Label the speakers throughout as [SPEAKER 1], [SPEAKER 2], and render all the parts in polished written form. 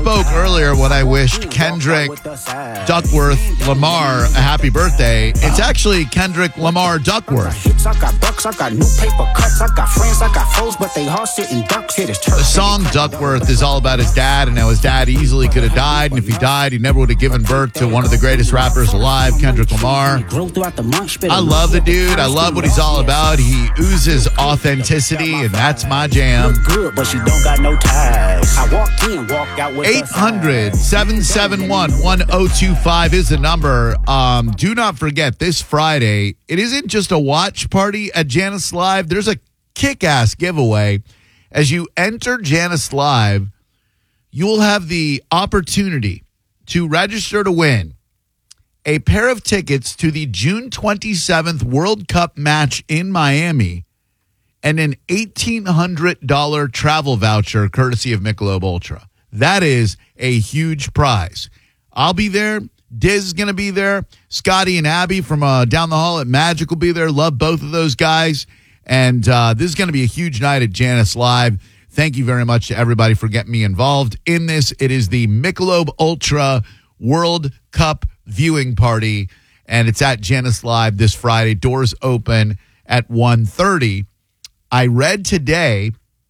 [SPEAKER 1] misspoke earlier when I wished Kendrick Duckworth Lamar a happy birthday. It's actually Kendrick Lamar Duckworth. The song Duckworth is all about his dad and how his dad easily could have died, and if he died, he never would have given birth to one of the greatest rappers alive, Kendrick Lamar. I love the dude. I love what he's all about. He oozes authenticity, and that's my jam. 800-771-1025 is the number. Do not forget, this Friday, it isn't just a watch party at Janice Live. There's a kick-ass giveaway. As you enter Janice Live, you will have the opportunity to register to win a pair of tickets to the June 27th World Cup match in Miami and an $1,800 travel voucher courtesy of Michelob Ultra. That is a huge prize. I'll be there. Diz is going to be there. Scotty and Abby from down the hall at Magic will be there. Love both of those guys. And this is going to be a huge night at Janice Live. Thank you very much to everybody for getting me involved in this. It is the Michelob Ultra World Cup viewing party, and it's at Janice Live this Friday. Doors open at 1:30. I read today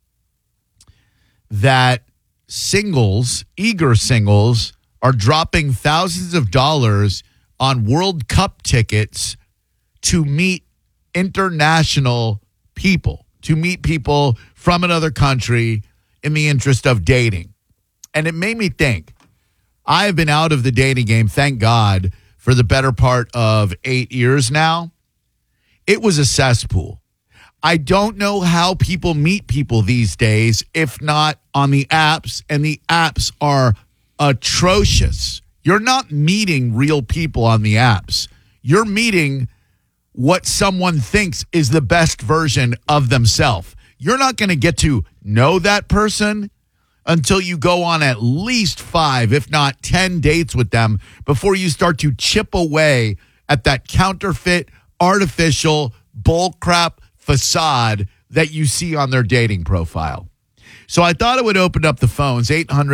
[SPEAKER 1] that eager singles, are dropping thousands of dollars on World Cup tickets to meet international people, to meet people from another country in the interest of dating. And it made me think, I have been out of the dating game, thank God, for the better part of 8 years now. It was a cesspool. I don't know how people meet people these days, if not on the apps, and the apps are atrocious. You're not meeting real people on the apps. You're meeting what someone thinks is the best version of themselves. You're not going to get to know that person until you go on at least 5, if not 10 dates with them before you start to chip away at that counterfeit, artificial, bullcrap facade that you see on their dating profile. So I thought I would open up the phones,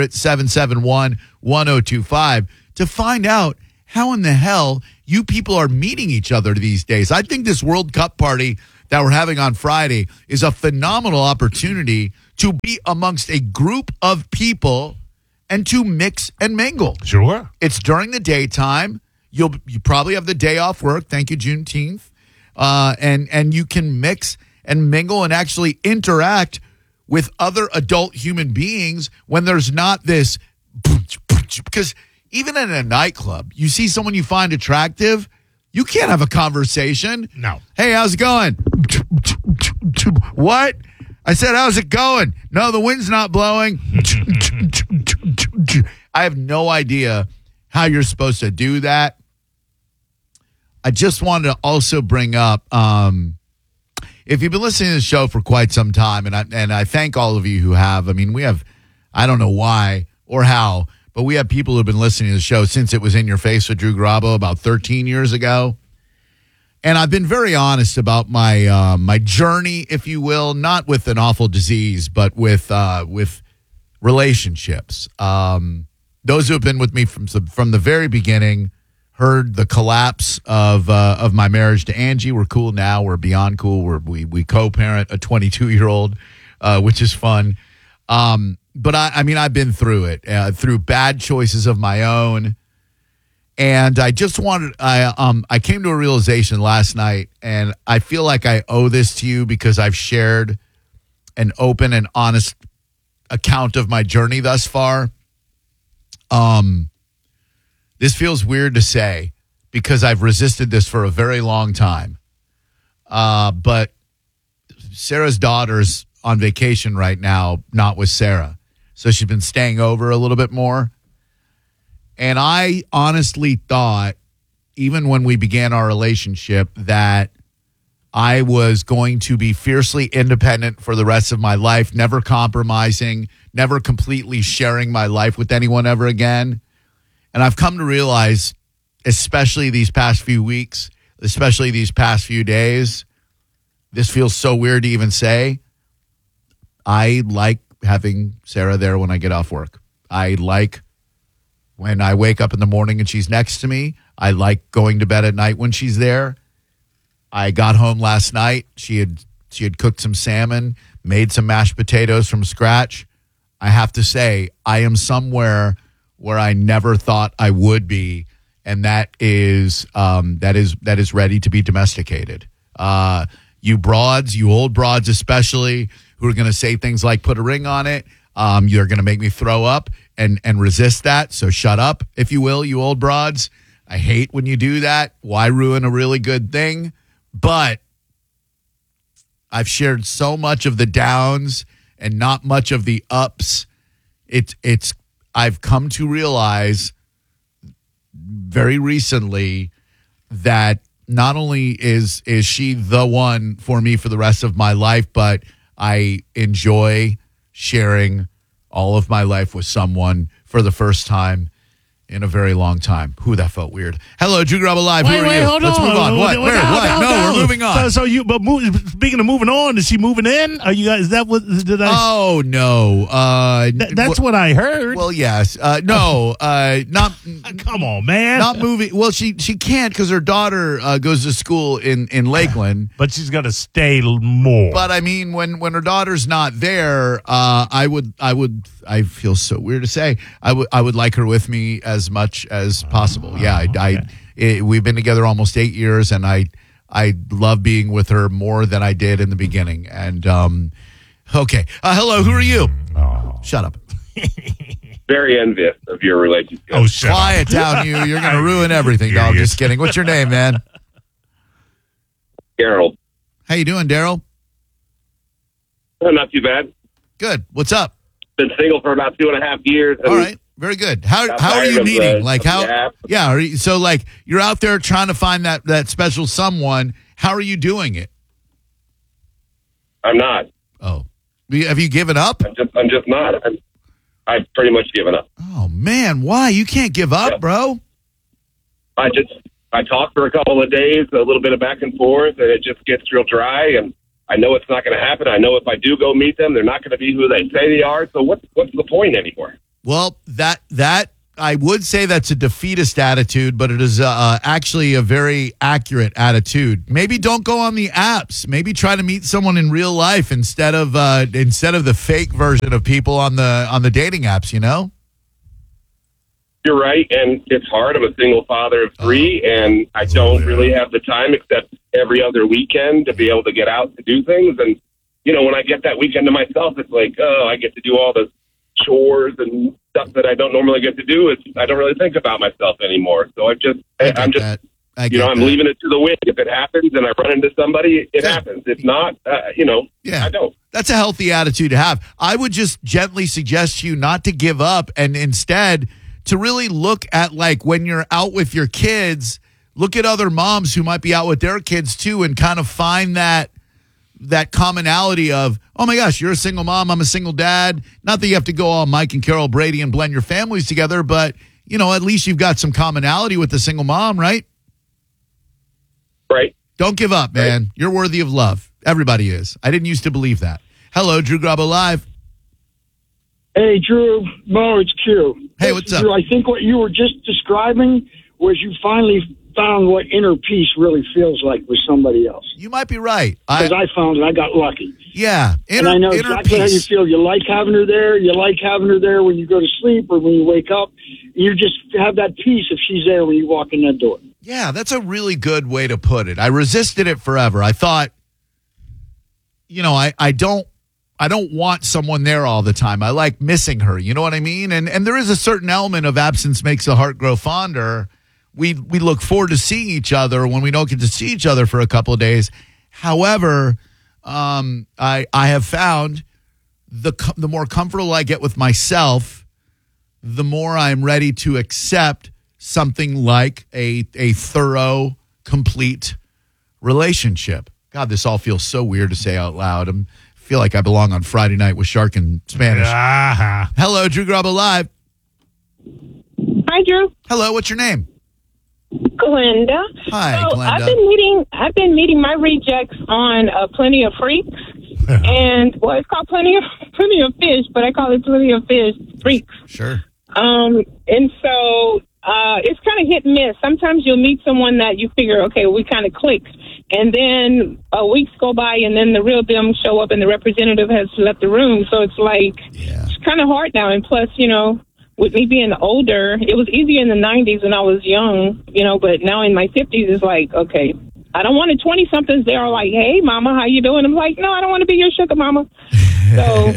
[SPEAKER 1] 800-771-1025, to find out how in the hell you people are meeting each other these days. I think this World Cup party that we're having on Friday is a phenomenal opportunity to be amongst a group of people and to mix and mingle.
[SPEAKER 2] Sure.
[SPEAKER 1] It's during the daytime. You probably have the day off work. Thank you, Juneteenth. And you can mix and mingle and actually interact with other adult human beings when there's not this, because even in a nightclub, you see someone you find attractive, you can't have a conversation.
[SPEAKER 2] No.
[SPEAKER 1] Hey, how's it going? What? I said, how's it going? No, the wind's not blowing. I have no idea how you're supposed to do that. I just wanted to also bring up, if you've been listening to the show for quite some time, and I thank all of you who have. I mean, we have, I don't know why or how, but we have people who have been listening to the show since it was In Your Face with Drew Garabo about 13 years ago. And I've been very honest about my my journey, if you will, not with an awful disease, but with relationships. Those who have been with me from the very beginning heard the collapse of my marriage to Angie. We're cool now. We're beyond cool. We co-parent a 22-year-old, which is fun. But I mean, I've been through it, through bad choices of my own. And I just wanted, I came to a realization last night, and I feel like I owe this to you because I've shared an open and honest account of my journey thus far. This feels weird to say because I've resisted this for a very long time. But Sarah's daughter's on vacation right now, not with Sarah. So she's been staying over a little bit more. And I honestly thought, even when we began our relationship, that I was going to be fiercely independent for the rest of my life, never compromising, never completely sharing my life with anyone ever again. And I've come to realize, especially these past few weeks, especially these past few days, this feels so weird to even say, I like having Sarah there when I get off work. I like when I wake up in the morning and she's next to me. I like going to bed at night when she's there. I got home last night. She had cooked some salmon, made some mashed potatoes from scratch. I have to say, I am somewhere where I never thought I would be, and that is ready to be domesticated. You broads, you old broads especially, who are going to say things like "put a ring on it," you're going to make me throw up and resist that. So shut up, if you will, you old broads. I hate when you do that. Why ruin a really good thing? But I've shared so much of the downs and not much of the ups. I've come to realize very recently that not only is she the one for me for the rest of my life, but I enjoy sharing all of my life with someone for the first time in a very long time. Who, that felt weird. Hello, Drew Garabo Live. Who are you?
[SPEAKER 2] Hold
[SPEAKER 1] Let's move on. What? Where? What? No, we're moving on.
[SPEAKER 2] Speaking of moving on, is she moving in? Are you guys? Is that what? Did I?
[SPEAKER 1] Oh no.
[SPEAKER 2] That's what I heard.
[SPEAKER 1] Well, yes. No. Not.
[SPEAKER 2] Come on, man.
[SPEAKER 1] Not moving. Well, she can't because her daughter goes to school in Lakeland.
[SPEAKER 2] But she's got to stay more.
[SPEAKER 1] But I mean, when her daughter's not there, I feel so weird to say, I would like her with me as much as possible. Yeah, we've been together almost 8 years, and I love being with her more than I did in the beginning. And okay, hello, who are you?
[SPEAKER 2] Oh.
[SPEAKER 1] Shut up.
[SPEAKER 3] Very envious of your relationship.
[SPEAKER 2] Oh, shut
[SPEAKER 1] Quiet down, you. You're going to ruin everything. No, I'm just kidding. What's your name, man?
[SPEAKER 3] Harold.
[SPEAKER 1] How you doing, Daryl?
[SPEAKER 3] Not too bad.
[SPEAKER 1] Good. What's up?
[SPEAKER 3] Been single for about 2.5 years.
[SPEAKER 1] All right. Very good. How are you meeting? Like how? Yeah. So like you're out there trying to find that special someone. How are you doing it?
[SPEAKER 3] I'm not.
[SPEAKER 1] Oh, have you given up?
[SPEAKER 3] I'm just not. I've pretty much given up.
[SPEAKER 1] Oh man, why? You can't give up, bro.
[SPEAKER 3] I talk for a couple of days, a little bit of back and forth, and it just gets real dry. And I know it's not going to happen. I know if I do go meet them, they're not going to be who they say they are. So what's the point anymore?
[SPEAKER 1] Well, that I would say that's a defeatist attitude, but it is actually a very accurate attitude. Maybe don't go on the apps. Maybe try to meet someone in real life instead of the fake version of people on the dating apps. You know.
[SPEAKER 3] You're right, and it's hard. I'm a single father of 3, and I don't really have the time except every other weekend to be able to get out to do things. And when I get that weekend to myself, it's like, I get to do all the chores and stuff that I don't normally get to do. I don't really think about myself anymore. So I'm leaving it to the wind. If it happens and I run into somebody, it happens. If not, I don't.
[SPEAKER 1] That's a healthy attitude to have. I would just gently suggest to you not to give up and instead to really look at, like, when you're out with your kids, look at other moms who might be out with their kids too and kind of find that commonality of, oh my gosh, you're a single mom, I'm a single dad. Not that you have to go all Mike and Carol Brady and blend your families together, but, at least you've got some commonality with the single mom, right?
[SPEAKER 3] Right.
[SPEAKER 1] Don't give up, man. Right. You're worthy of love. Everybody is. I didn't used to believe that. Hello, Drew Garabo Live.
[SPEAKER 4] Hey, Drew. Mo, it's Q.
[SPEAKER 1] Hey, what's up?
[SPEAKER 4] Drew, I think what you were just describing was you finally found what inner peace really feels like with somebody else.
[SPEAKER 1] You might be right.
[SPEAKER 4] Because I found it. I got lucky.
[SPEAKER 1] Yeah.
[SPEAKER 4] And I know exactly how you feel. You like having her there. You like having her there when you go to sleep or when you wake up. You just have that peace if she's there when you walk in that door.
[SPEAKER 1] Yeah, that's a really good way to put it. I resisted it forever. I thought, I don't want someone there all the time. I like missing her. You know what I mean? And there is a certain element of absence makes the heart grow fonder. We look forward to seeing each other when we don't get to see each other for a couple of days. However, I have found the more comfortable I get with myself, the more I'm ready to accept something like a thorough, complete relationship. God, this all feels so weird to say out loud. I feel like I belong on Friday Night with Shark in Spanish. Hello, Drew Garabo Live.
[SPEAKER 5] Hi, Drew.
[SPEAKER 1] Hello, what's your name?
[SPEAKER 5] Glenda.
[SPEAKER 1] Hi,
[SPEAKER 5] so
[SPEAKER 1] Glenda.
[SPEAKER 5] I've been meeting my rejects on Plenty of Freaks, And well, it's called Plenty of Fish, but I call it Plenty of Fish Freaks.
[SPEAKER 1] Sure.
[SPEAKER 5] And so it's kind of hit and miss. Sometimes you'll meet someone that you figure, okay, we kind of clicked, and then weeks go by, and then the real them show up, and the representative has left the room. So it's like it's kind of hard now. And plus, with me being older, it was easier in the 90s when I was young, but now in my 50s, it's like, okay, I don't want 20-somethings. They're all like, hey, mama, how you doing? I'm like, no, I don't want to be your sugar mama. So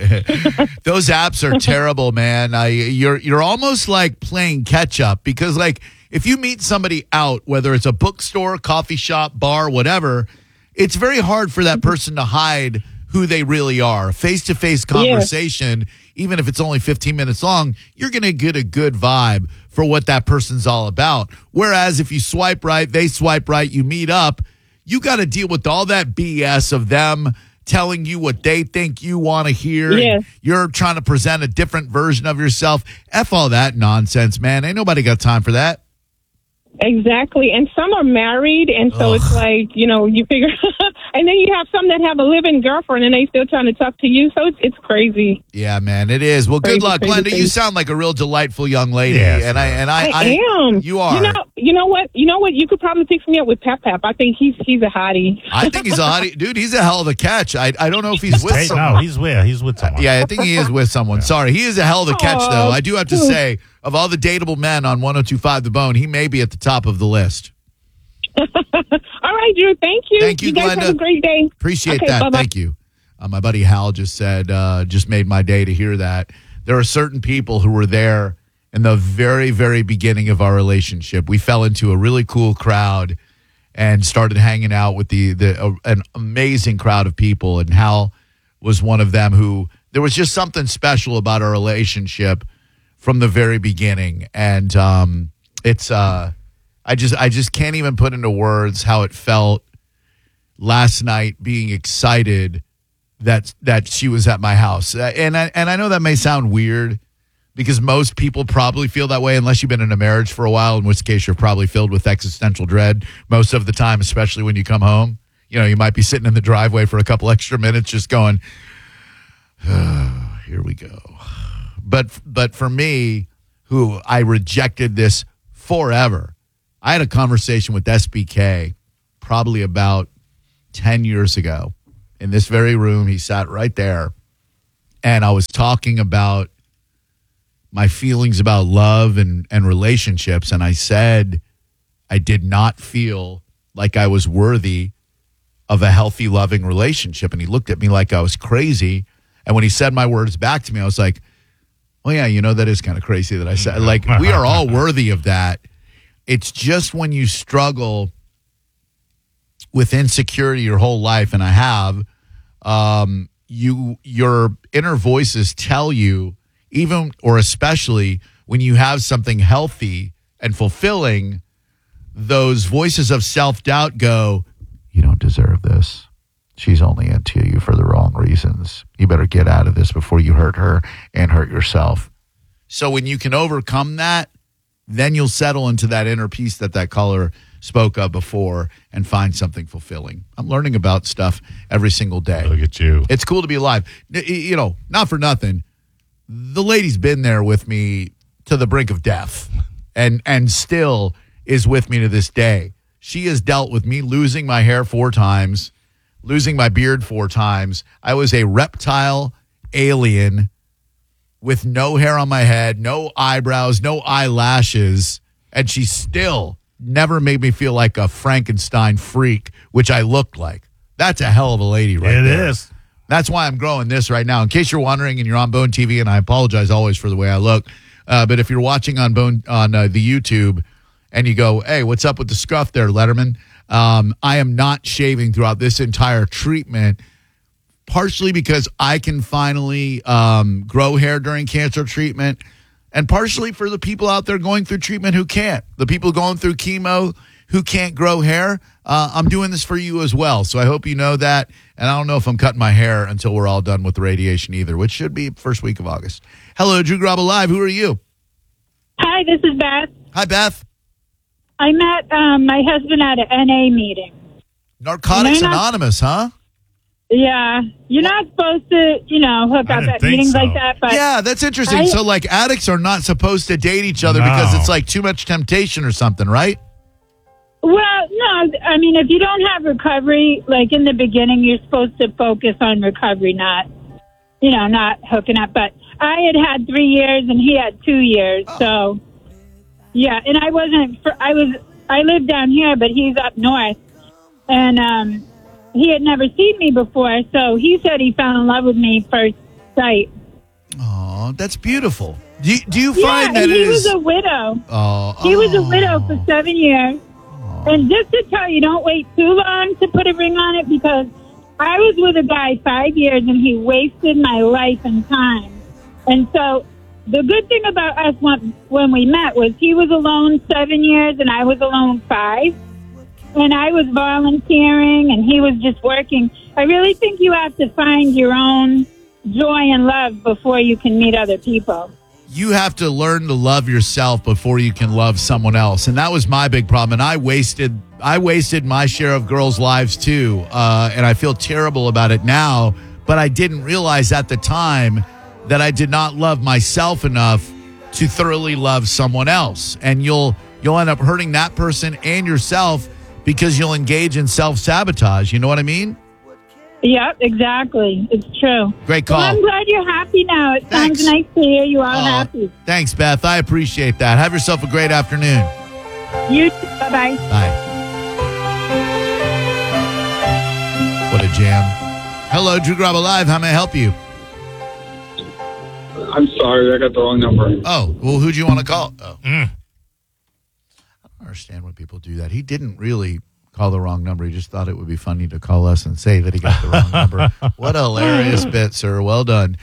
[SPEAKER 1] those apps are terrible, man. You're almost like playing catch up because, like, if you meet somebody out, whether it's a bookstore, coffee shop, bar, whatever, it's very hard for that person to hide who they really are. Face-to-face conversation, even if it's only 15 minutes long, you're going to get a good vibe for what that person's all about. Whereas if you swipe right, they swipe right, you meet up, you got to deal with all that BS of them telling you what they think you want to hear.
[SPEAKER 5] Yes.
[SPEAKER 1] You're trying to present a different version of yourself. F all that nonsense, man. Ain't nobody got time for that.
[SPEAKER 5] Exactly. And some are married, and so it's like, you figure, and then you have some that have a living girlfriend, and they still trying to talk to you. So it's crazy.
[SPEAKER 1] Yeah, man, it is. Well, good luck, Glenda. You sound like a real delightful young lady.
[SPEAKER 2] Yes,
[SPEAKER 1] and
[SPEAKER 5] I am.
[SPEAKER 1] You are.
[SPEAKER 5] You know what? You could probably fix me up with Pap Pap. I think he's a hottie.
[SPEAKER 1] I think he's a hottie. Dude, he's a hell of a catch. I don't know if he's with someone.
[SPEAKER 2] No, he's with someone.
[SPEAKER 1] Yeah, I think he is with someone. Sorry. He is a hell of a catch, though. I do have to say, of all the dateable men on 102.5 The Bone, he may be at the top of the list.
[SPEAKER 5] All right, Drew. Thank you.
[SPEAKER 1] Thank you,
[SPEAKER 5] You guys
[SPEAKER 1] Glenda.
[SPEAKER 5] have a great day.
[SPEAKER 1] Appreciate
[SPEAKER 5] Okay,
[SPEAKER 1] that.
[SPEAKER 5] bye-bye.
[SPEAKER 1] Thank you. My buddy Hal just said, just made my day to hear that. There are certain people who were there in the very, very beginning of our relationship. We fell into a really cool crowd and started hanging out with an amazing crowd of people. And Hal was one of them who there was just something special about our relationship from the very beginning. And I just can't even put into words how it felt last night being excited that she was at my house. And I know that may sound weird because most people probably feel that way unless you've been in a marriage for a while, in which case you're probably filled with existential dread most of the time, especially when you come home. You might be sitting in the driveway for a couple extra minutes just going, oh, here we go. But for me, who I rejected this forever, I had a conversation with SBK probably about 10 years ago in this very room. He sat right there, and I was talking about my feelings about love and relationships, and I said I did not feel like I was worthy of a healthy, loving relationship. And he looked at me like I was crazy, and when he said my words back to me, I was like, well, yeah, that is kind of crazy that I said. Like, we are all worthy of that. It's just when you struggle with insecurity your whole life, and I have, your inner voices tell you, even or especially when you have something healthy and fulfilling, those voices of self-doubt go, you don't deserve this. She's only into you for the wrong reasons. You better get out of this before you hurt her and hurt yourself. So when you can overcome that, then you'll settle into that inner peace that caller spoke of before and find something fulfilling. I'm learning about stuff every single day.
[SPEAKER 2] Look at you.
[SPEAKER 1] It's cool to be alive. Not for nothing. The lady's been there with me to the brink of death and still is with me to this day. She has dealt with me losing my hair 4 times, losing my beard 4 times. I was a reptile alien with no hair on my head, no eyebrows, no eyelashes, and she still never made me feel like a Frankenstein freak, which I looked like. That's a hell of a lady right there.
[SPEAKER 2] It is.
[SPEAKER 1] That's why I'm growing this right now. In case you're wondering and you're on Bone TV, and I apologize always for the way I look, but if you're watching on the YouTube and you go, hey, what's up with the scruff there, Letterman? I am not shaving throughout this entire treatment, partially because I can finally grow hair during cancer treatment, and partially for the people out there going through treatment who can't. The people going through chemo who can't grow hair, I'm doing this for you as well. So I hope you know that. And I don't know if I'm cutting my hair until we're all done with the radiation either, which should be first week of August. Hello, Drew Garabo Live. Who are you?
[SPEAKER 6] Hi, this is Beth.
[SPEAKER 1] Hi, Beth.
[SPEAKER 6] I met my husband at an NA meeting.
[SPEAKER 1] Narcotics Anonymous, huh?
[SPEAKER 6] Yeah, you're not supposed to, hook up
[SPEAKER 2] didn't
[SPEAKER 6] at
[SPEAKER 2] think
[SPEAKER 6] meetings
[SPEAKER 2] so.
[SPEAKER 6] like that. But
[SPEAKER 1] Yeah, that's interesting. So, like, addicts are not supposed to date each other because it's like too much temptation or something, right?
[SPEAKER 6] Well, no, I mean, if you don't have recovery, like in the beginning, you're supposed to focus on recovery, not hooking up. But I had 3 years and he had 2 years. So, yeah. And I lived down here, but he's up north. And he had never seen me before. So he said he fell in love with me first sight.
[SPEAKER 1] Oh, that's beautiful. Do you find that
[SPEAKER 6] he
[SPEAKER 1] it
[SPEAKER 6] was
[SPEAKER 1] is...
[SPEAKER 6] a widow.
[SPEAKER 1] Oh,
[SPEAKER 6] He was a widow for 7 years. And just to tell you, don't wait too long to put a ring on it, because I was with a guy 5 years and he wasted my life and time. And so the good thing about us when we met was he was alone 7 years and I was alone 5. And I was volunteering and he was just working. I really think you have to find your own joy and love before you can meet other people.
[SPEAKER 1] You have to learn to love yourself before you can love someone else. And that was my big problem. And I wasted my share of girls' lives too. And I feel terrible about it now. But I didn't realize at the time that I did not love myself enough to thoroughly love someone else. And you'll end up hurting that person and yourself because you'll engage in self-sabotage. You know what I mean?
[SPEAKER 6] Yep, exactly. It's true.
[SPEAKER 1] Great call.
[SPEAKER 6] Well, I'm glad you're happy now. It
[SPEAKER 1] Thanks.
[SPEAKER 6] sounds nice to hear you all happy.
[SPEAKER 1] Thanks, Beth. I appreciate that. Have yourself a great afternoon.
[SPEAKER 6] You too. Bye-bye.
[SPEAKER 1] Bye. What a jam. Hello, Drew Garabo Live. How may I help you?
[SPEAKER 7] I'm sorry, I got the wrong number.
[SPEAKER 1] Oh, well, who'd you want to call? Oh. I don't understand when people do that. He didn't really call the wrong number. He just thought it would be funny to call us and say that he got the wrong number. What a hilarious bit, sir. Well done.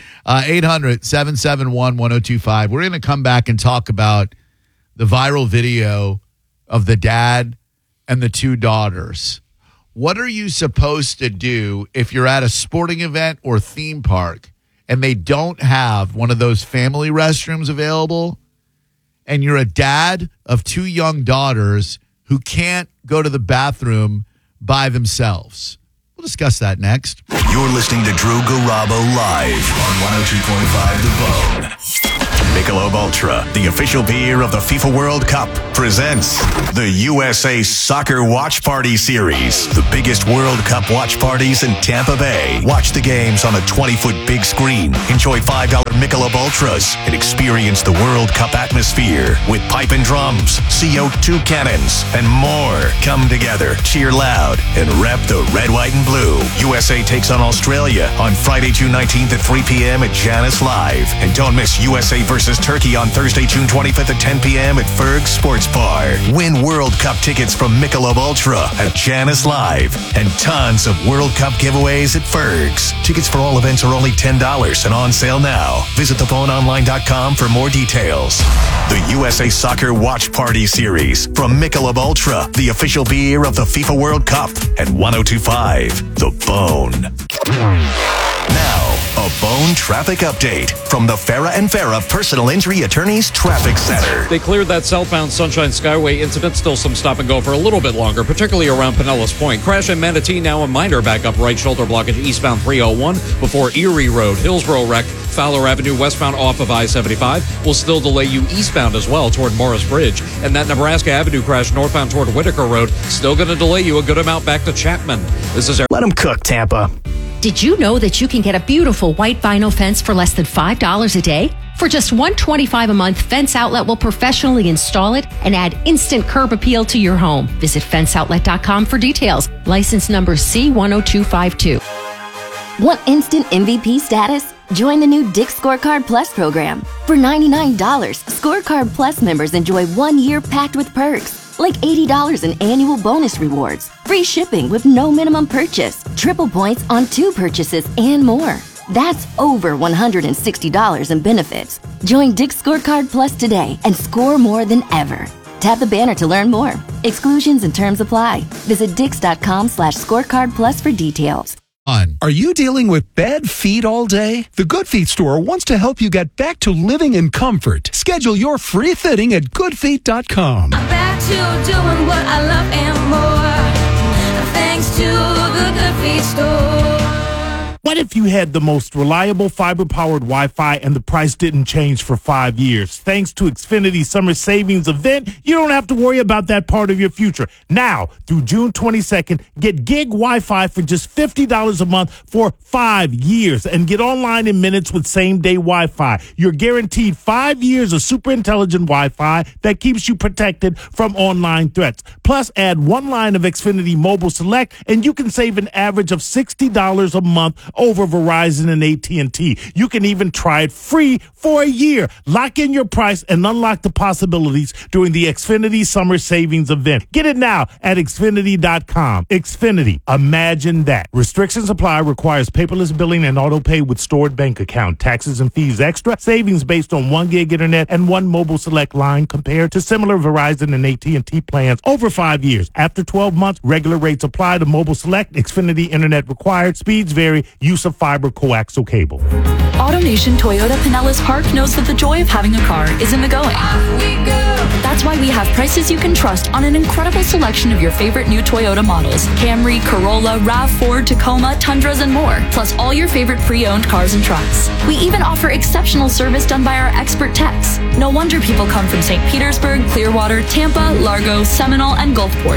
[SPEAKER 1] 800-771-1025. We're going to come back and talk about the viral video of the dad and the 2 daughters. What are you supposed to do if you're at a sporting event or theme park and they don't have one of those family restrooms available, and you're a dad of 2 young daughters who can't go to the bathroom by themselves? We'll discuss that next.
[SPEAKER 8] You're listening to Drew Garabo live on 102.5 The Bone. Michelob Ultra, the official beer of the FIFA World Cup, presents the USA Soccer Watch Party Series. The biggest World Cup watch parties in Tampa Bay. Watch the games on a 20-foot big screen. Enjoy $5 Michelob Ultras and experience the World Cup atmosphere with pipe and drums, CO2 cannons, and more. Come together, cheer loud, and rep the red, white, and blue. USA takes on Australia on Friday, June 19th at 3 p.m. at Janice Live. And don't miss USA versus Turkey on Thursday, June 25th at 10 p.m. at Ferg Sports Bar. Win World Cup tickets from Michelob Ultra at Janice Live. And tons of World Cup giveaways at Ferg's. Tickets for all events are only $10 and on sale now. Visit theboneonline.com for more details. The USA Soccer Watch Party Series from Michelob Ultra, the official beer of the FIFA World Cup at 102.5 The Bone. Now, a Bone traffic update from the Farah and Farah Personal Injury Attorneys Traffic Center.
[SPEAKER 9] They cleared that southbound Sunshine Skyway incident. Still some stop and go for a little bit longer, particularly around Pinellas Point. Crash in Manatee, now a minor backup right shoulder blockage eastbound 301 before Erie Road. Hillsborough wreck, Fowler Avenue westbound off of I-75 will still delay you eastbound as well toward Morris Bridge. And that Nebraska Avenue crash northbound toward Whitaker Road still going to delay you a good amount back to Chapman. This is
[SPEAKER 10] Let them cook, Tampa.
[SPEAKER 11] Did you know that you can get a beautiful white vinyl fence for less than $5 a day? For just $125 a month, Fence Outlet will professionally install it and add instant curb appeal to your home. Visit fenceoutlet.com for details. License number C10252.
[SPEAKER 12] Want instant MVP status? Join the new Dick's Scorecard Plus program. For $99, Scorecard Plus members enjoy 1 year packed with perks, like $80 in annual bonus rewards, free shipping with no minimum purchase, triple points on 2 purchases, and more. That's over $160 in benefits. Join Dick's Scorecard Plus today and score more than ever. Tap the banner to learn more. Exclusions and terms apply. Visit dix.com/scorecard plus for details.
[SPEAKER 13] Are you dealing with bad feet all day? The Good Feet store wants to help you get back to living in comfort. Schedule your free fitting at goodfeet.com.
[SPEAKER 14] I'm back to doing what I love and more. Thanks to the Good Feet store.
[SPEAKER 2] What if you had the most reliable fiber-powered Wi-Fi and the price didn't change for 5 years? Thanks to Xfinity Summer Savings Event, you don't have to worry about that part of your future. Now, through June 22nd, get gig Wi-Fi for just $50 a month for 5 years and get online in minutes with same-day Wi-Fi. You're guaranteed 5 years of super intelligent Wi-Fi that keeps you protected from online threats. Plus, add 1 line of Xfinity Mobile Select, and you can save an average of $60 a month over Verizon and AT&T. You can even try it free for a year. Lock in your price and unlock the possibilities during the Xfinity Summer Savings Event. Get it now at Xfinity.com. Xfinity. Imagine that. Restrictions apply. Requires paperless billing and auto pay with stored bank account. Taxes and fees extra. Savings based on 1 gig internet and 1 mobile select line compared to similar Verizon and AT&T plans over 5 years. After 12 months, regular rates apply to mobile select. Xfinity internet required. Speeds vary. Use of fiber coaxial cable.
[SPEAKER 10] AutoNation Toyota Pinellas Park knows that the joy of having a car is in the going. That's why we have prices you can trust on an incredible selection of your favorite new Toyota models. Camry, Corolla, RAV4, Tacoma, Tundras, and more. Plus all your favorite pre-owned cars and trucks. We even offer exceptional service done by our expert techs. No wonder people come from St. Petersburg, Clearwater, Tampa, Largo, Seminole, and Gulfport.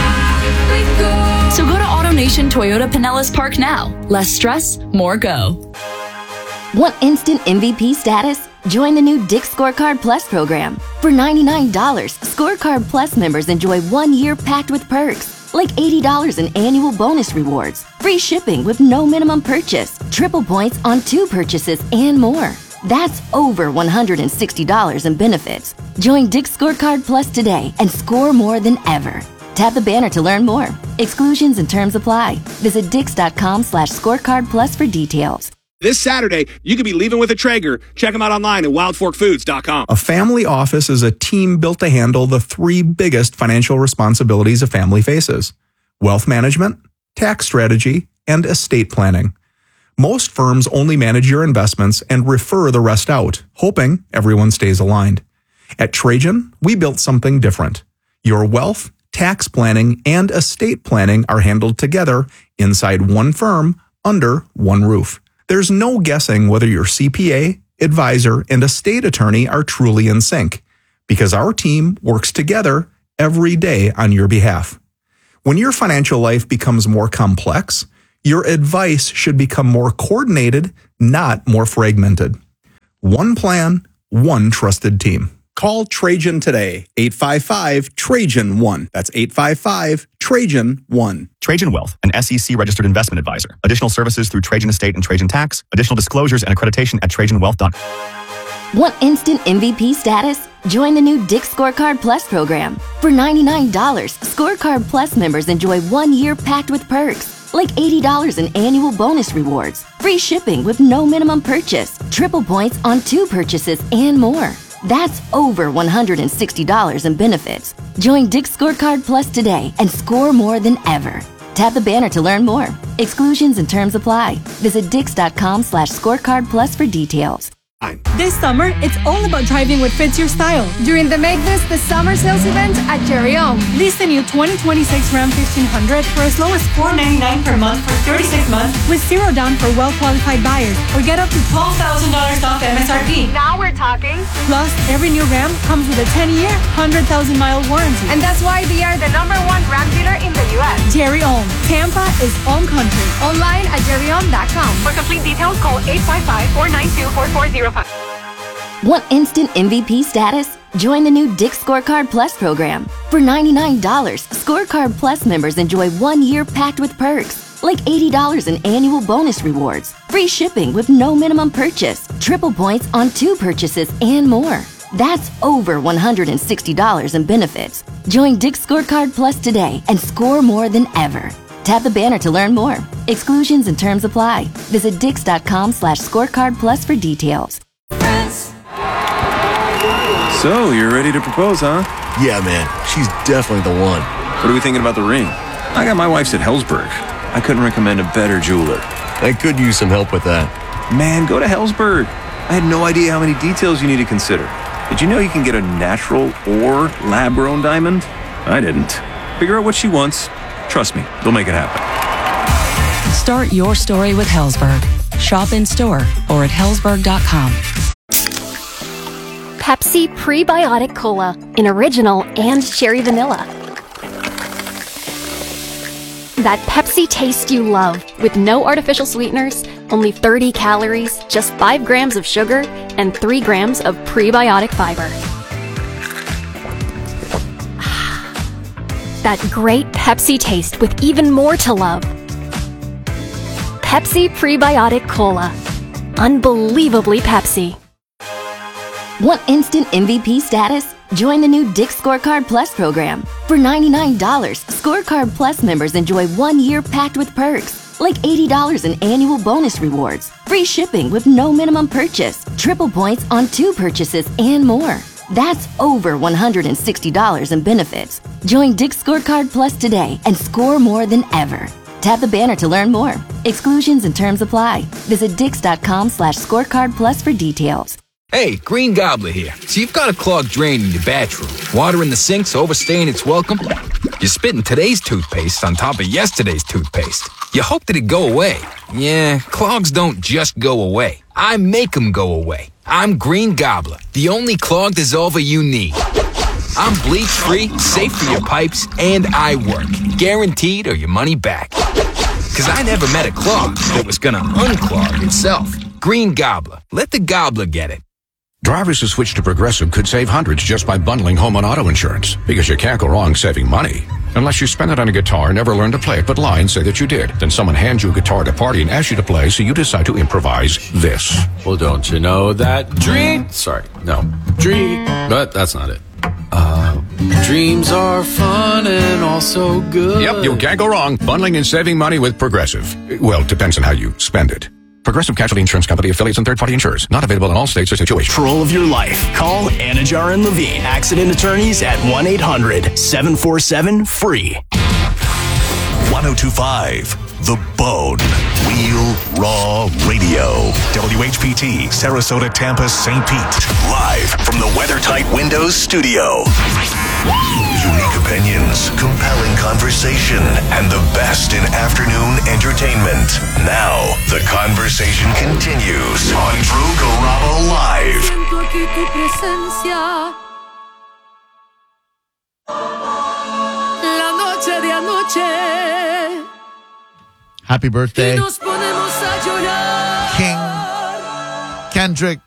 [SPEAKER 10] So go to AutoNation Toyota Pinellas Park now. Less stress, more go.
[SPEAKER 12] Want instant MVP status? Join the new Dick's Scorecard Plus program. For $99, Scorecard Plus members enjoy 1 year packed with perks, like $80 in annual bonus rewards, free shipping with no minimum purchase, triple points on 2 purchases, and more. That's over $160 in benefits. Join Dick's Scorecard Plus today and score more than ever. Tap the banner to learn more. Exclusions and terms apply. Visit Dix.com/scorecard plus for details.
[SPEAKER 15] This Saturday, you could be leaving with a Traeger. Check them out online at wildforkfoods.com.
[SPEAKER 16] A family office is a team built to handle the 3 biggest financial responsibilities a family faces: wealth management, tax strategy, and estate planning. Most firms only manage your investments and refer the rest out, hoping everyone stays aligned. At Trajan, we built something different. Your wealth, tax planning, and estate planning are handled together inside one firm under one roof. There's no guessing whether your CPA, advisor, and estate attorney are truly in sync, because our team works together every day on your behalf. When your financial life becomes more complex, your advice should become more coordinated, not more fragmented. One plan, one trusted team. Call Trajan today, 855-TRAJAN-1. That's 855-TRAJAN-1.
[SPEAKER 17] Trajan Wealth, an SEC-registered investment advisor. Additional services through Trajan Estate and Trajan Tax. Additional disclosures and accreditation at TrajanWealth.com.
[SPEAKER 12] Want instant MVP status? Join the new Dick's Scorecard Plus program. For $99, Scorecard Plus members enjoy 1 year packed with perks, like $80 in annual bonus rewards, free shipping with no minimum purchase, triple points on 2 purchases, and more. That's over $160 in benefits. Join Dick's Scorecard Plus today and score more than ever. Tap the banner to learn more. Exclusions and terms apply. Visit Dix.com/scorecard plus for details.
[SPEAKER 18] This summer, it's all about driving what fits your style.
[SPEAKER 19] During the Make This the Summer sales event at Jerry Ohm.
[SPEAKER 18] Lease the new 2026 Ram 1500 for as low as $499 per month for 36 months with zero down for well-qualified buyers, or get up to $12,000 off MSRP.
[SPEAKER 19] Now we're talking.
[SPEAKER 18] Plus, every new Ram comes with a 10-year, 100,000-mile warranty.
[SPEAKER 19] And that's why they are the #1 Ram dealer in the U.S.
[SPEAKER 18] Jerry Ohm. Tampa is Ohm country.
[SPEAKER 19] Online at jerryohm.com.
[SPEAKER 5] For complete details, call 855-492-4405.
[SPEAKER 12] Want instant MVP status? Join the new Dick's Scorecard Plus program. For $99, Scorecard Plus members enjoy 1 year packed with perks, like $80 in annual bonus rewards, free shipping with no minimum purchase, triple points on 2 purchases, and more. That's over $160 in benefits. Join Dick's Scorecard Plus today and score more than ever. Tap the banner to learn more. Exclusions and terms apply. Visit Dix.com/scorecard plus for details.
[SPEAKER 20] So, you're ready to propose, huh?
[SPEAKER 21] Yeah, man. She's definitely the one.
[SPEAKER 20] What are we thinking about the ring? I got my wife's at Helzberg. I couldn't recommend a better jeweler.
[SPEAKER 21] I could use some help with that.
[SPEAKER 20] Man, go to Helzberg. I had no idea how many details you need to consider. Did you know you can get a natural or lab-grown diamond? I didn't. Figure out what she wants. Trust me, they'll make it happen.
[SPEAKER 3] Start your story with Hellsberg. Shop in store or at hellsberg.com.
[SPEAKER 12] Pepsi Prebiotic Cola in original and cherry vanilla. That Pepsi taste you love with no artificial sweeteners, only 30 calories, just 5 grams of sugar, and 3 grams of prebiotic fiber. That great Pepsi taste with even more to love. Pepsi Prebiotic Cola. Unbelievably Pepsi. Want instant MVP status? Join the new Dick's Scorecard Plus program. For $99, Scorecard Plus members enjoy 1 year packed with perks, like $80 in annual bonus rewards, free shipping with no minimum purchase, triple points on 2 purchases, and more. That's over $160 in benefits. Join Dick's Scorecard Plus today and score more than ever. Tap the banner to learn more. Exclusions and terms apply. Visit dix.com/scorecard plus for details.
[SPEAKER 22] Hey, Green Gobbler here. So you've got a clogged drain in your bathroom. Water in the sink's overstaying its welcome. You're spitting today's toothpaste on top of yesterday's toothpaste. You hope that it go away. Yeah, clogs don't just go away. I make them go away. I'm Green Gobbler, the only clog dissolver you need. I'm bleach-free, safe for your pipes, and I work. Guaranteed or your money back. Because I never met a clog that was gonna unclog itself. Green Gobbler. Let the gobbler get it.
[SPEAKER 23] Drivers who switch to Progressive could save hundreds just by bundling home and auto insurance, because you can't go wrong saving money. Unless you spend it on a guitar, never learn to play it, but lie and say that you did. Then someone hands you a guitar at a party and asks you to play, so you decide to improvise this.
[SPEAKER 24] Well, don't you know that dream... Sorry, no. Dream... But that's not it. Dreams are fun and also good.
[SPEAKER 23] Yep, you can't go wrong bundling and saving money with Progressive. Well, it depends on how you spend it. Progressive Casualty Insurance Company, affiliates, and third-party insurers. Not available in all states or situations.
[SPEAKER 25] For all of your life, call Anajar and Levine, accident attorneys at 1-800-747-FREE.
[SPEAKER 8] 1025 The Bone. Real Raw Radio. WHPT, Sarasota, Tampa, St. Pete. Live from the WeatherTight Windows studio. Unique opinions, compelling conversation, and the best in afternoon entertainment. Now, the conversation continues on Drew Garabo Live.
[SPEAKER 14] Siento aquí tu presencia. La noche de anoche.
[SPEAKER 1] Happy birthday,
[SPEAKER 14] Y nos ponemos a llorar.
[SPEAKER 1] King Kendrick.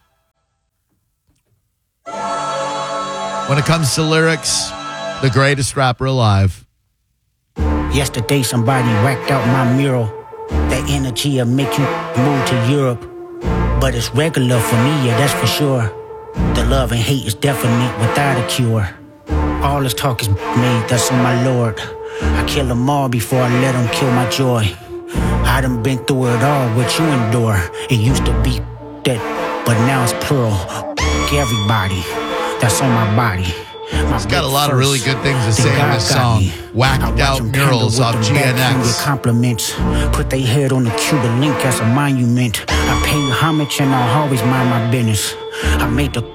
[SPEAKER 1] When it comes to lyrics, the greatest rapper alive.
[SPEAKER 26] Yesterday, somebody whacked out my mural. That energy'll make you move to Europe. But it's regular for me, yeah, that's for sure. The love and hate is definite without a cure. All this talk is made, that's on my lord. I kill them all before I let them kill my joy. I done been through it all, what you endure. It used to be that, but now it's plural. Everybody that's on my body.
[SPEAKER 1] He's got a lot of really good things to say in this song. Whacked out murals off GNX.
[SPEAKER 26] Compliments. Put their head on the Cuba link as a monument. I pay homage and I'll always mind my business. I made the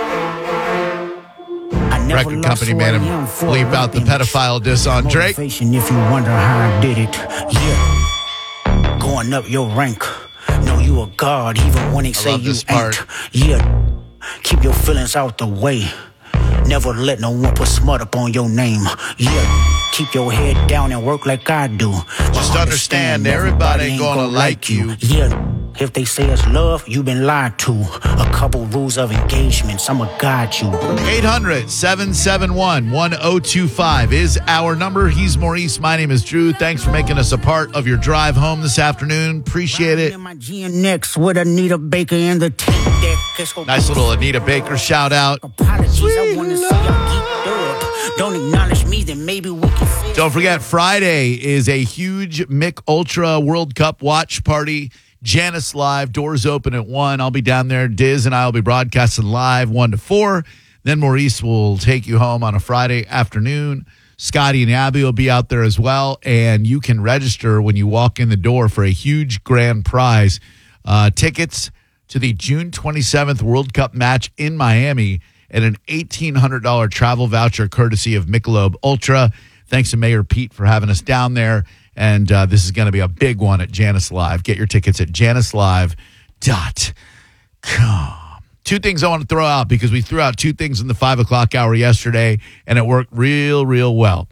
[SPEAKER 1] record company made him bleep out the pedophile diss on Drake.
[SPEAKER 26] If you wonder how I did it, yeah. Going up your rank. Know you a god even when they say you ain't. Yeah. Keep your feelings out the way. Never let no one put smut up on your name. Yeah. Keep your head down and work like I do.
[SPEAKER 1] Just understand everybody ain't gonna like you.
[SPEAKER 26] Yeah. If they say it's love, you been lied to. A couple rules of engagements, I'ma guide you.
[SPEAKER 1] 800-771-1025 is our number. He's Maurice. My name is Drew. Thanks for making us a part of your drive home this afternoon. Appreciate it.
[SPEAKER 26] My GNX with Anita Baker and the tape deck.
[SPEAKER 1] Nice little Anita Baker shout out.
[SPEAKER 26] Apologies, I wanna see y'all geeked up. Don't acknowledge me, then maybe we can see.
[SPEAKER 1] Don't forget, Friday is a huge Mick Ultra World Cup watch party. Janice Live, doors open at 1. I'll be down there. Diz and I will be broadcasting live 1 to 4. Then Maurice will take you home on a Friday afternoon. Scotty and Abby will be out there as well. And you can register when you walk in the door for a huge grand prize. Tickets to the June 27th World Cup match in Miami and an $1,800 travel voucher courtesy of Michelob Ultra. Thanks to Mayor Pete for having us down there. And this is going to be a big one at Janice Live. Get your tickets at janicelive.com. Two things I want to throw out because we threw out two things in the 5 o'clock hour yesterday, and it worked real, real well.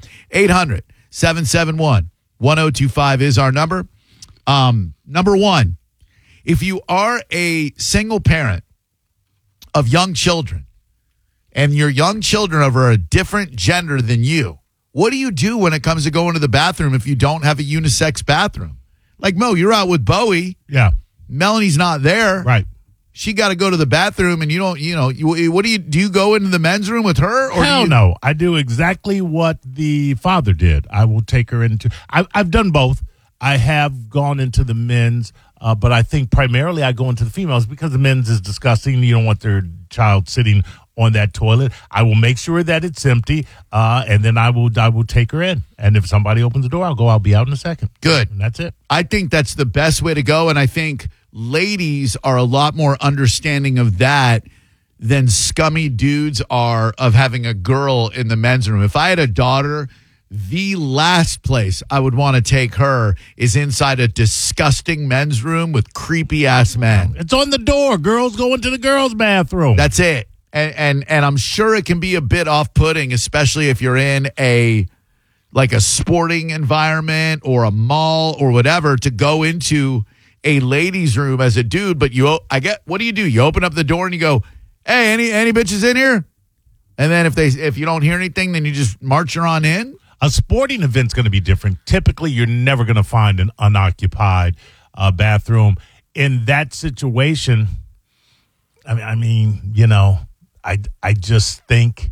[SPEAKER 1] 800-771-1025 is our number. Number one, if you are a single parent of young children and your young children are a different gender than you, what do you do when it comes to going to the bathroom if you don't have a unisex bathroom? Like, Mo, you're out with Bowie.
[SPEAKER 2] Yeah.
[SPEAKER 1] Melanie's not there.
[SPEAKER 2] Right.
[SPEAKER 1] She got to go to the bathroom, and you don't, what do you go into the men's room with her? Or
[SPEAKER 2] Hell no. I do exactly what the father did. I will take her into, I've done both. I have gone into the men's, but I think primarily I go into the females because the men's is disgusting. You don't want their child sitting on that toilet. I will make sure that it's empty, and then I will take her in. And if somebody opens the door, I'll be out in a second.
[SPEAKER 1] Good.
[SPEAKER 2] And that's it.
[SPEAKER 1] I think that's the best way to go, and I think ladies are a lot more understanding of that than scummy dudes are of having a girl in the men's room. If I had a daughter, the last place I would want to take her is inside a disgusting men's room with creepy ass men.
[SPEAKER 2] It's on the door. Girls go into the girls' bathroom.
[SPEAKER 1] That's it. And I'm sure it can be a bit off-putting, especially if you're in a sporting environment or a mall or whatever, to go into a ladies' room as a dude. But what do? You open up the door and you go, "Hey, any bitches in here?" And then if you don't hear anything, then you just march her on in.
[SPEAKER 2] A sporting event's going to be different. Typically, you're never going to find an unoccupied bathroom. In that situation, I just think,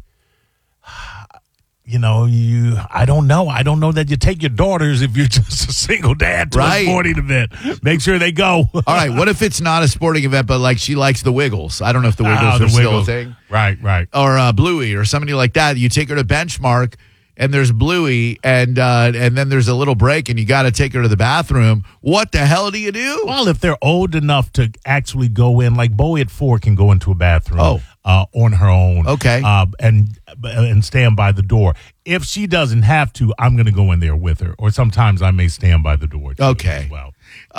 [SPEAKER 2] I don't know. I don't know that you take your daughters if you're just a single dad to a sporting event. Make sure they go.
[SPEAKER 1] All right. What if it's not a sporting event, but she likes the Wiggles? I don't know if the Wiggles are still a thing.
[SPEAKER 2] Right.
[SPEAKER 1] Or Bluey or somebody like that. You take her to Benchmark, and there's Bluey, and then there's a little break, and you got to take her to the bathroom. What the hell do you do?
[SPEAKER 2] Well, if they're old enough to actually go in, like Bowie at 4 can go into a bathroom on her own.
[SPEAKER 1] Okay.
[SPEAKER 2] And stand by the door. If she doesn't have to, I'm going to go in there with her. Or sometimes I may stand by the door.
[SPEAKER 1] Okay.
[SPEAKER 2] As well.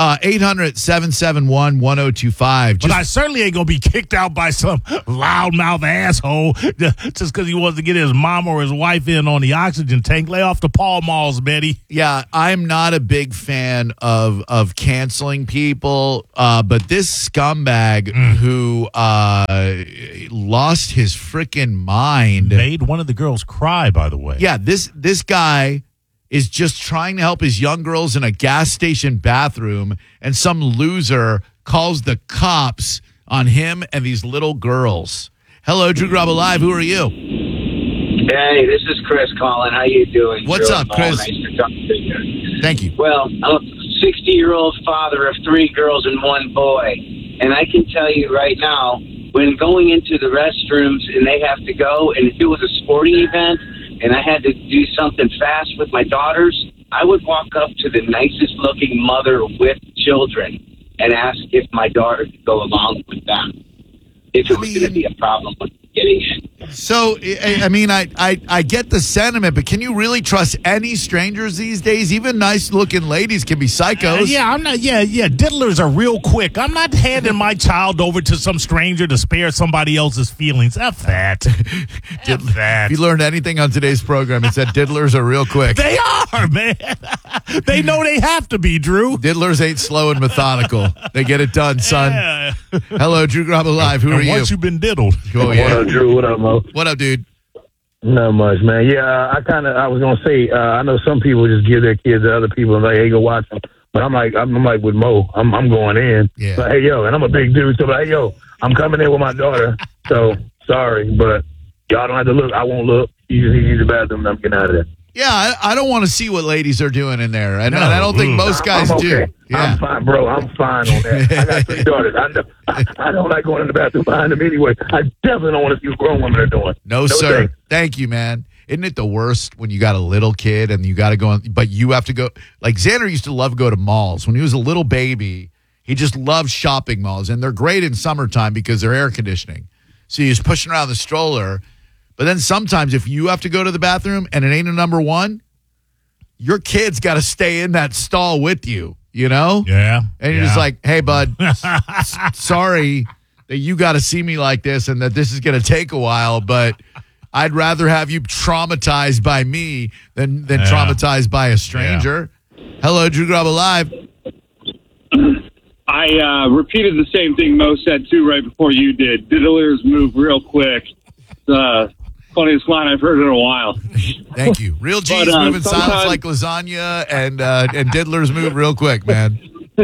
[SPEAKER 1] 800-771-1025.
[SPEAKER 2] But I certainly ain't going to be kicked out by some loudmouth asshole just because he wants to get his mom or his wife in on the oxygen tank. Lay off the Pall Malls, Betty.
[SPEAKER 1] Yeah, I'm not a big fan of canceling people, but this scumbag who lost his freaking mind.
[SPEAKER 2] Made one of the girls cry, by the way.
[SPEAKER 1] Yeah, this guy is just trying to help his young girls in a gas station bathroom, and some loser calls the cops on him and these little girls. Hello, Drew Garabo Live. Who are you?
[SPEAKER 4] Hey, this is Chris calling. How you doing?
[SPEAKER 1] What's up, Chris?
[SPEAKER 4] Nice to talk to you.
[SPEAKER 1] Thank you.
[SPEAKER 4] Well, I'm a 60-year-old father of 3 girls and 1 boy, and I can tell you right now, when going into the restrooms and they have to go, and if it was a sporting event and I had to do something fast with my daughters, I would walk up to the nicest looking mother with children and ask if my daughter could go along with them, if it was going to be a problem with getting in.
[SPEAKER 1] So, I get the sentiment, but can you really trust any strangers these days? Even nice-looking ladies can be psychos.
[SPEAKER 2] I'm not. Yeah. Diddlers are real quick. I'm not handing my child over to some stranger to spare somebody else's feelings. F that. F that.
[SPEAKER 1] If you learned anything on today's program, it's that diddlers are real quick.
[SPEAKER 2] They are, man. They know they have to be, Drew.
[SPEAKER 1] Diddlers ain't slow and methodical. They get it done, son.
[SPEAKER 2] Yeah.
[SPEAKER 1] Hello, Drew Garabo Live. Who are you?
[SPEAKER 2] Once you've been diddled.
[SPEAKER 1] Oh, yeah.
[SPEAKER 6] What up, Drew? What up, Mo?
[SPEAKER 1] What up, dude?
[SPEAKER 6] Not much, man. Yeah, I was gonna say, I know some people just give their kids to other people and like, hey, go watch them. But I'm like with Mo, I'm going in.
[SPEAKER 1] Yeah.
[SPEAKER 6] Like, hey, yo, and I'm a big dude, so like, hey, yo, I'm coming in with my daughter. So sorry, but y'all don't have to look. I won't look. You just use the bathroom, and I'm getting out of there.
[SPEAKER 1] Yeah, I don't want to see what ladies are doing in there, and I don't think most guys
[SPEAKER 6] I'm okay.
[SPEAKER 1] do. Yeah.
[SPEAKER 6] I'm fine, bro. I'm fine on that. I got 3 daughters. I don't like going in the bathroom behind them anyway. I definitely don't want to see what grown women are doing.
[SPEAKER 1] No sir.
[SPEAKER 6] Thanks.
[SPEAKER 1] Thank you, man. Isn't it the worst when you got a little kid and you got to go on, but you have to go? Like Xander used to love to go to malls. When he was a little baby, he just loved shopping malls, and they're great in summertime because they're air conditioning. So he's pushing around the stroller. But then sometimes if you have to go to the bathroom and it ain't a number 1, your kid's got to stay in that stall with you, you know?
[SPEAKER 2] Yeah.
[SPEAKER 1] And you're just like, hey, bud, sorry that you got to see me like this and that this is going to take a while, but I'd rather have you traumatized by me than traumatized by a stranger. Yeah. Hello, Drew Garabo Live.
[SPEAKER 7] I repeated the same thing Mo said, too, right before you did. Diddlers move real quick. Funniest line I've heard in a while.
[SPEAKER 1] Thank you. Real G's move in silence like lasagna, and diddlers move real quick, man.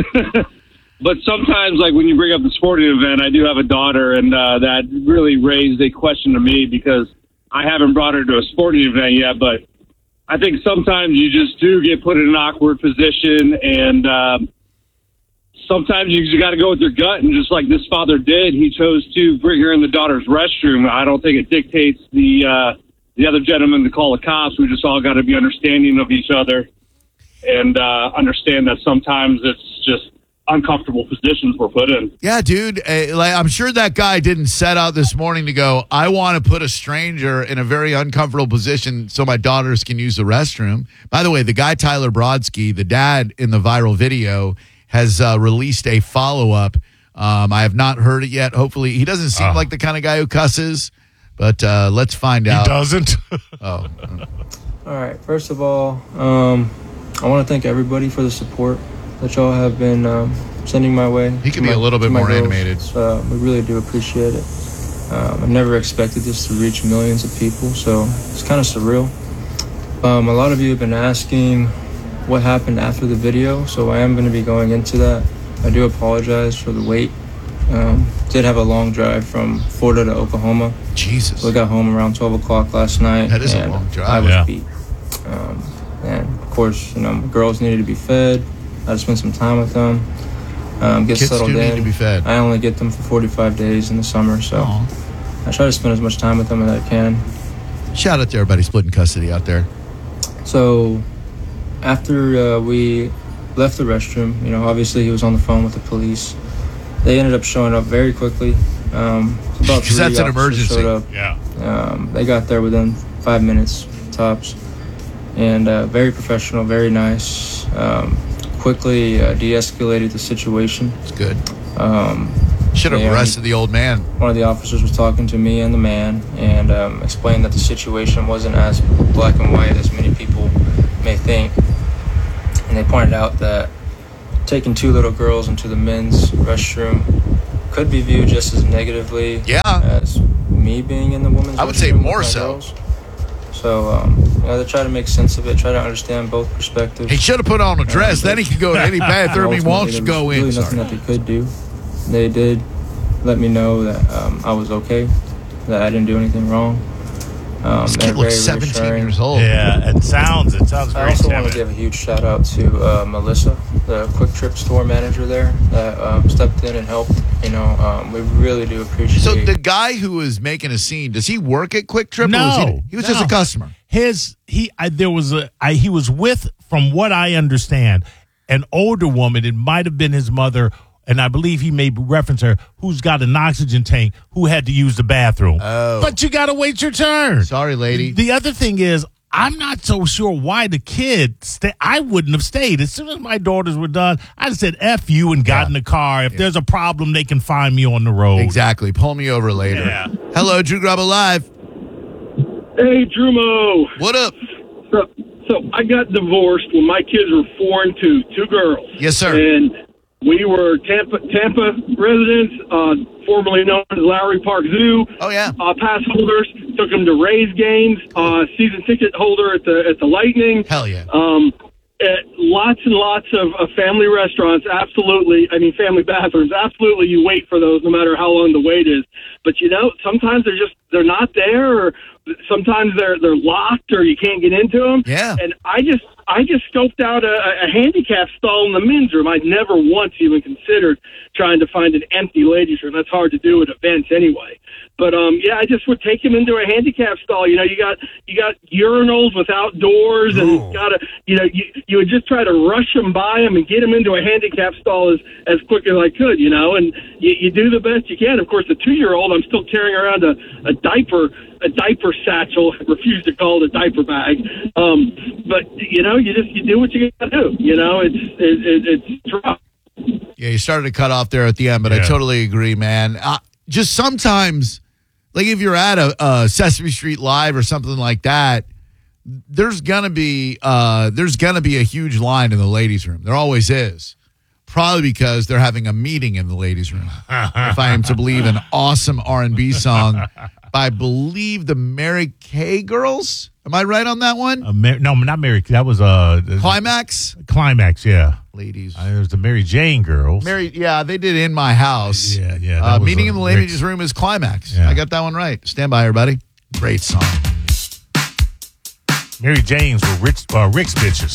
[SPEAKER 7] But sometimes, like when you bring up the sporting event, I do have a daughter, and that really raised a question to me because I haven't brought her to a sporting event yet, but I think sometimes you just do get put in an awkward position, and sometimes you just got to go with your gut, and just like this father did, he chose to bring her in the daughter's restroom. I don't think it dictates the other gentleman to call the cops. We just all got to be understanding of each other and understand that sometimes it's just uncomfortable positions we're put in.
[SPEAKER 1] Yeah, dude. I'm sure that guy didn't set out this morning to go, I want to put a stranger in a very uncomfortable position so my daughters can use the restroom. By the way, the guy Tyler Brodsky, the dad in the viral video, has released a follow-up. I have not heard it yet. Hopefully, he doesn't seem like the kind of guy who cusses, but let's find out.
[SPEAKER 2] He doesn't?
[SPEAKER 9] All right. First of all, I want to thank everybody for the support that y'all have been sending my way.
[SPEAKER 1] He can be a little bit more animated.
[SPEAKER 9] We really do appreciate it. I never expected this to reach millions of people, so it's kind of surreal. A lot of you have been asking what happened after the video, so I am going to be going into that. I do apologize for the wait. Did have a long drive from Florida to Oklahoma.
[SPEAKER 1] Jesus.
[SPEAKER 9] We got home around 12 o'clock last night.
[SPEAKER 1] That is a long drive.
[SPEAKER 9] I was beat. And of course, my girls needed to be fed. I had to spend some time with them. Get
[SPEAKER 1] Kids
[SPEAKER 9] settled
[SPEAKER 1] do
[SPEAKER 9] in.
[SPEAKER 1] need to be fed.
[SPEAKER 9] I only get them for 45 days in the summer, so I try to spend as much time with them as I can.
[SPEAKER 1] Shout out to everybody splitting custody out there.
[SPEAKER 9] So after we left the restroom, obviously he was on the phone with the police. They ended up showing up very quickly.
[SPEAKER 1] Because that's an emergency.
[SPEAKER 9] Showed up.
[SPEAKER 2] Yeah.
[SPEAKER 9] They got there within 5 minutes tops. And very professional, very nice. Quickly de-escalated the situation.
[SPEAKER 1] It's good. Should have arrested the old man.
[SPEAKER 9] One of the officers was talking to me and the man and explained that the situation wasn't as black and white as many people may think. And they pointed out that taking 2 little girls into the men's restroom could be viewed just as negatively as me being in the women's restroom.
[SPEAKER 1] I would say more so.
[SPEAKER 9] Girls. So, they try to make sense of it, try to understand both perspectives.
[SPEAKER 1] He should have put on a dress. Then he could go to any bathroom he wants to go in.
[SPEAKER 9] Really nothing that they could do. They did let me know that I was okay, that I didn't do anything wrong.
[SPEAKER 1] This kid looks 17 years old.
[SPEAKER 2] Yeah, it sounds very
[SPEAKER 9] I also want to give a huge shout out to Melissa, the Quick Trip store manager there, that stepped in and helped. We really do appreciate it.
[SPEAKER 1] So the guy who was making a scene, does he work at Quick Trip?
[SPEAKER 2] No,
[SPEAKER 1] he was just a customer.
[SPEAKER 2] He was with, from what I understand, an older woman. It might have been his mother. And I believe he may reference her, who's got an oxygen tank, who had to use the bathroom.
[SPEAKER 1] Oh.
[SPEAKER 2] But you got to wait your turn.
[SPEAKER 1] Sorry, lady.
[SPEAKER 2] The other thing is, I'm not so sure why the kid I wouldn't have stayed. As soon as my daughters were done, I just said, F you, and got in the car. If there's a problem, they can find me on the road.
[SPEAKER 1] Exactly. Pull me over later.
[SPEAKER 2] Yeah.
[SPEAKER 1] Hello, Drew Garabo Live.
[SPEAKER 10] Hey, Drumo.
[SPEAKER 1] What up?
[SPEAKER 10] So I got divorced when my kids were 4 and 2, 2 girls.
[SPEAKER 1] Yes, sir.
[SPEAKER 10] And we were Tampa residents, formerly known as Lowry Park Zoo.
[SPEAKER 1] Oh yeah.
[SPEAKER 10] Pass holders, took them to Rays games. Season ticket holder at the Lightning.
[SPEAKER 1] Hell yeah.
[SPEAKER 10] Lots and lots of family restaurants. Absolutely. I mean, family bathrooms. Absolutely, you wait for those no matter how long the wait is. But sometimes they're not there, or sometimes they're locked, or you can't get into them.
[SPEAKER 1] Yeah.
[SPEAKER 10] And I just scoped out a handicap stall in the men's room. I'd never once even considered trying to find an empty ladies' room. That's hard to do at events anyway. But yeah, I just would take him into a handicap stall. You got urinals without doors, and you would just try to rush him by him and get him into a handicap stall as quick as I could. And you do the best you can. Of course, the 2-year-old, I'm still carrying around a diaper satchel. Refuse to call it a diaper bag. But you do what you got to do. It's rough.
[SPEAKER 1] Yeah, you started to cut off there at the end, but I totally agree, man. Just sometimes, like if you're at a Sesame Street Live or something like that, there's gonna be a huge line in the ladies' room. There always is. Probably because they're having a meeting in the ladies' room. If I am to believe an awesome R&B song by, I believe, the Mary Kay Girls. Am I right on that one?
[SPEAKER 2] No, not Mary. That was
[SPEAKER 1] Climax.
[SPEAKER 2] Climax, yeah.
[SPEAKER 1] Ladies.
[SPEAKER 2] It was the Mary Jane Girls.
[SPEAKER 1] They did In My House.
[SPEAKER 2] Yeah.
[SPEAKER 1] Meeting in the ladies' room is Climax. Yeah. I got that one right. Stand by, everybody. Great song.
[SPEAKER 2] Mary Janes were Rick's bitches.